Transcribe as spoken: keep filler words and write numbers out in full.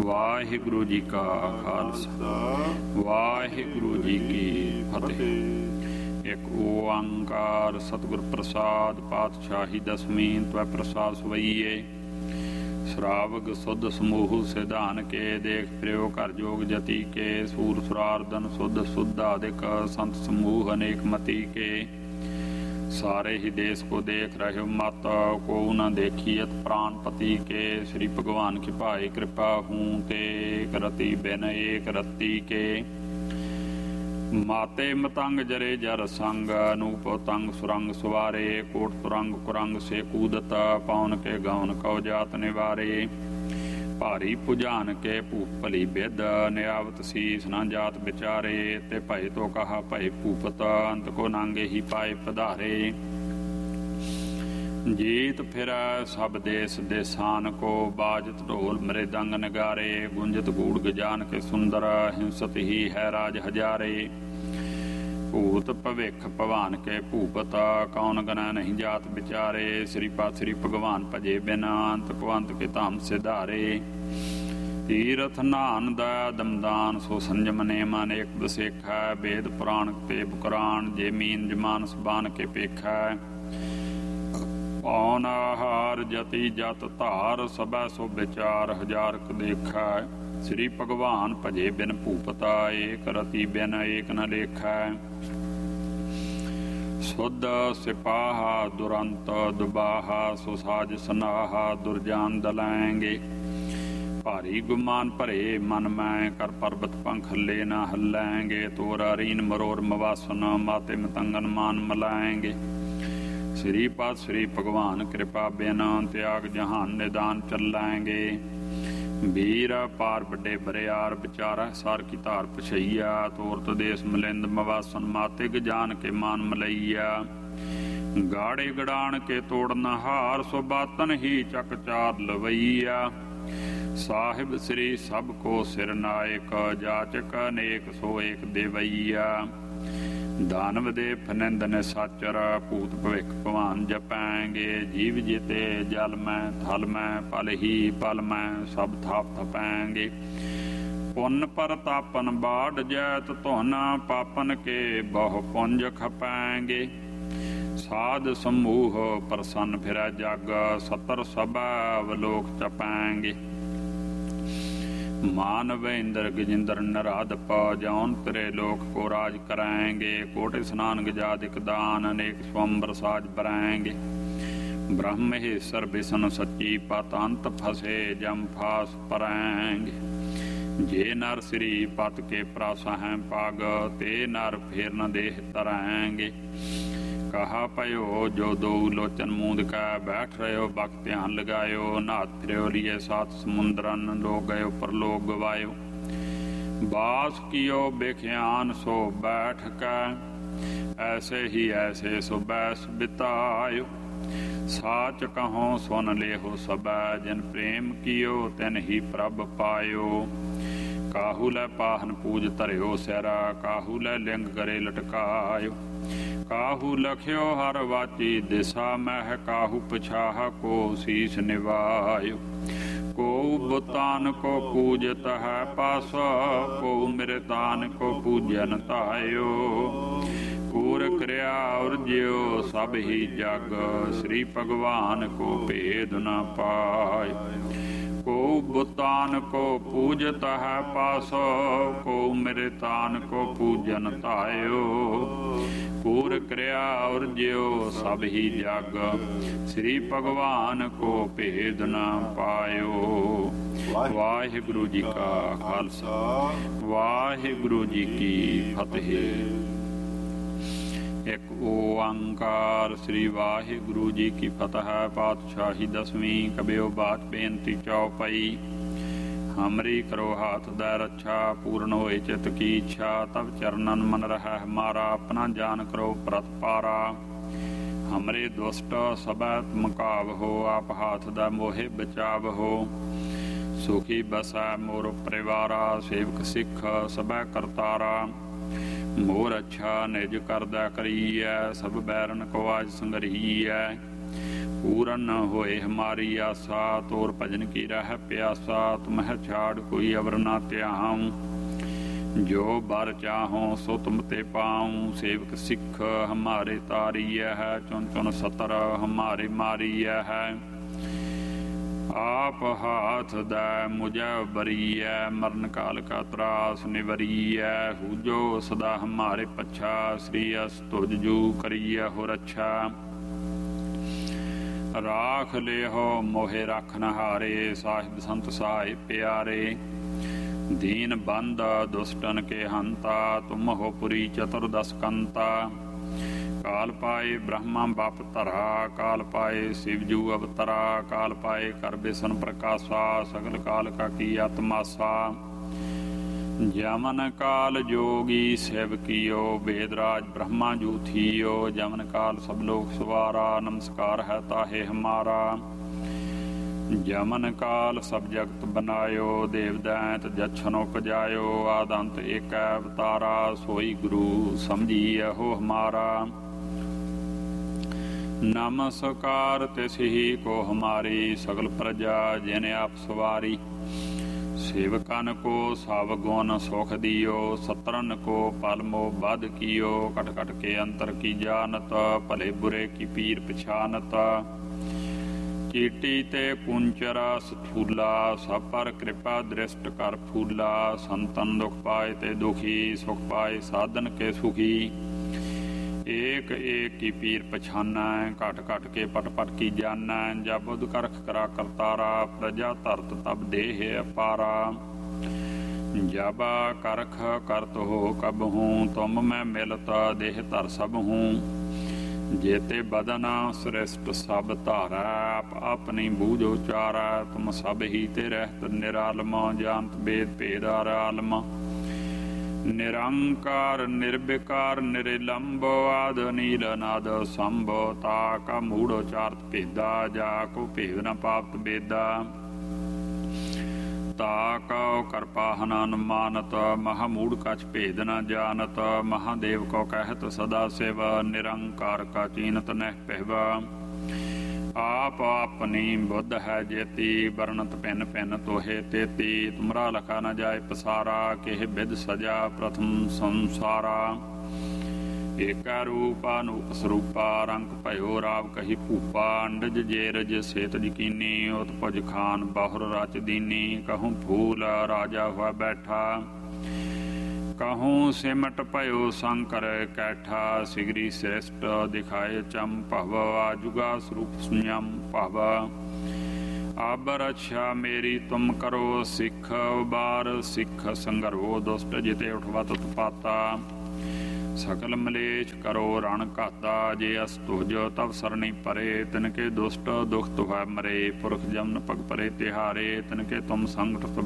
ਵਾਹਿਗੁਰੂ ਜੀ ਕਾ ਖਾਲਸਾ ਵਾਹਿਗੁਰੂ ਜੀ ਕੀ ਫਤਿਹ। ਇੱਕ ਓੰਕਾਰ ਸਤਿਗੁਰ ਪ੍ਰਸਾਦ ਪਾਤਸ਼ਾਹੀ ਦਸਵੀਂ ਤਵੈ ਪ੍ਰਸਾਦ ਸਵਈਏ। ਸ਼ਰਾਵਗ ਸੁਧ ਸਮੂਹ ਸਿਧਾਨ ਕੇ ਦੇਖ ਪ੍ਰਿਓ ਘਰ ਜੋਗ ਜਤੀ ਕੇ। ਸੂਰ ਸੁਰਾਰਦਨ ਸੁਧ ਸੁਧਾਦਿਕ ਸੰਤ ਸਮੂਹ ਅਨੇਕ ਮਤੀ ਕੇ। सारे ही देश को देख रहे मत को न देखियत प्राणपति के। श्री भगवान की भाई कृपा हूँ ते एक रति बिन एक रति के। माते मतंग जरे जर संग अनूप तंग सुरंग सुवारे। कोट तुरंग कुरंग से कूदत पवन के गौन कौ जात निवारे। भारी पुजान के भूप भली बिद नियावत शीस न जात विचारे। ते भय तो कहा भय भूपत अंत को नांगे ही पाए पधारे। जीत फिर सब देश देसान को बाजत ढोल मृदंग नगारे। गुंजत गूढ़ गजान के सुंदर हिंसत ही है राज हजारे। भूत भविख भवान के भूपत कौन गना नहीं जात विचारे। श्रीपाद श्री भगवान भजे बिना अंत को अंत के धाम सिधारे। तीरथ नान दया दमदान सो संजम नेम अनेक बसेखा। वेद पुराण ते बुकरान जे मीन जमान सबान के पेखा। पौन आहार जति जत धार सबै सो विचार हजार क देखा। श्री भगवान भजे बिन भूपता एक रति बिन एक न लेखा। शुद्ध सिपाहा दुरंत दुबाहा सो साज सनाहा दुर्जान दलाएंगे। भारी गुमान भरे मन मैं कर पर्वत पंख ले न हल्लाएंगे। तोरा रीन मरोर मवासन माते मतंगन मान मलाएंगे। श्रीपाद श्री भगवान कृपा बिन त्याग जहान निदान चलाएंगे। वीर पार बड़े बरियार विचारा सार की धार पछैया। तोरत देश मिलिंद मवासन माते गजान के मान मलैया। गाड़े गड़ान के तोड़न हार सो बातन ही चक चार लवैया। साहिब श्री सब को सिर नायक जाचक अनेक सो एक देवैया। दानव दे फनिंद ने साचर भूत भविख भवान जपैंगे। जीव जीते जल में थल में पल ही पल में सब थाप थपैंगे। पुन परतापन बाढ़ जैत धुन पापन के बहु पुंज खपैंगे। साध समूह प्रसन्न फिर जग सतर सबा अवलोक चपैंगे। मानव इंद्र गजिंद्र नराधप जौन तेरे लोक को राज कराएंगे। कोटि स्नान गजादिक दान अनेक स्वंबर साज बराएंगे। ब्रह्म ही सर विष्णु सच्ची पत अंत फसे जम फास पराएंगे। जे नर श्री पत के प्रास हैं पाग ते नर फिर न देह तराएंगे। कहा पयो जो दो लोचन मूंद का बैठ रहे हो बक ध्यान लगायो। नाथ फिरो लिए सात समुद्रन लोग गयो पर लोग गवायो। बास कियो बेख्यान सो बैठ का ऐसे ही ऐसे सो बैस बितायो। साच कहो सुन ले हो सब जिन प्रेम कियो तिन ही प्रभ पायो। काहू लै पाहन पूज धरियो सिरा काहू लै लिंग करे लटकायो। काहू लख्यो हर वाची दिशा मह काहू पछाह को शीश निवायो। को बुतान को पूजत है पास को मृतान को पूजन तायो। पूर क्रिया और ज्यो सब ही जग श्री भगवान को भेद न पायो। को बुतान को पूजत है पास को मृतान को पूजन तायो। पूर क्रिया और ज्यो सब ही जग श्री भगवान को भेद न पायो। वाहिगुरु जी का खालसा वाहिगुरु जी की फतेह। एक ओंकार श्री वाहिगुरु जी की फतह। पातशाही दसवीं कबियो बात बेनती चौपाई। हमरी करो हाथ दै रक्षा पूर्ण होए चित की इच्छा। तब चरणन मन रहा हमारा अपना जान करो प्रतपारा। हमरे दुष्ट सबै मुकाव हो आप हाथ दै मोहे बचाव हो। सुखी बसै मोर परिवारा सेवक सिख सबै करतारा। मोर अच्छा निज करदा करीऐ सब बैरन को आज संगरीऐ। पूरन होए हमारी आशा, तोर भजन की रह प्यासा, तुम्हें छाड़ कोई अवर ना त्याऊं, जो बर चाहों सो तुम ते पाऊं। सेवक सिख हमारे तारिय है, चुन चुन सतर हमारे मारिय है। आप हाथ दै मुझे बरीय, मरण काल का त्रास निवरीय। हूजो सदा हमारे पच्छा, श्री अस तुझ जू करिय हो रच्छा। राख ले हो मोहे राखन हारे, साहिब संत साहिब प्यारे। दीन बंद दुष्टन के हंता, तुम हो पुरी चतुर्दश कंता। काल पाए ब्रह्मा बाप धरा, काल पाए शिवजू अवतरा। काल पाए कर बिसन प्रकाशा, सगल काल का की आत्मासा। जमन काल जोगी शिव कियो, वेदराज ब्रह्मा जू थियो। जमन काल सब लोग सवारा, नमस्कार है ताहे हमारा। जमन काल सब जगत बनायो, देव दैंत जच्छन उपजायो। आदंत एक अवतारा, सोई गुरु समझिए हो हमारा। नमस्कार तिस ही को हमारी, सगल प्रजा जिन आप सवारी। सेवकन को साव गुण सुख दियो, सतरन को पलमो बद कियो। कट कट के अंतर की जानत, भले बुरे की पीर पछानत। चीटी ते कुंचरा सथूला, सब पर कृपा दृष्ट कर फूला। संतन दुख पाए ते दुखी, सुख पाए साधन के सुखी। एक एक की पीर पछाना, घट घट के पट पट की जाना। जब बुध करख करा करतारा, प्रजा धरत तब देह अपारा। जब करख करत हो कब हूँ, तुम मैं मिलत देह धर सब हूँ। जेते बदन श्रेष्ठ सब धारा, आप अपनी बूझ उचारा। तुम सब ही ते रहत निरालम, जानत वेद भेद आलम। निरंकार निर्विकार निरिलंब, आद नील नाद संभ। ताका मूढ़ चार्त भेदा, जाको भेद न पाप्त बेदा। ताका कृपाहन अनुमानत, महामूढ़ कछ भेद न जानत। महादेव को कहत सदा शिव, निरंकार का चीनत नह पहवा। आप अपनी बुद्ध है जेती, वर्णत पिन पिन तोहे तेती। तुमरा लखा न जाए पसारा, केह बिद सजा प्रथम संसारा। एक रूपा नूप स्वरूपा, रंग भयो राव कही भूपा। अंडज जेरज सेत यकीनी, उत्पुज खान बहुर रच दीनी। कहूँ फूल राजा हुआ बैठा, कहूँ सिमट भयो शंकर कैठा। सिगरी श्रेष्ठ दिखाए चम भव, आजुगा स्वरूप सुयम भव। अब रक्षा मेरी तुम करो सिख, बार सिख संगरो। दुष्ट जिते उठवत पाता, सकल मलेच करो रण घाता। जे अस तुझ तब सरणी परे, तिनके दुष्ट दुख तुह मरे। पुरख जमन पग परे तिहारे, तिनके तुम संकट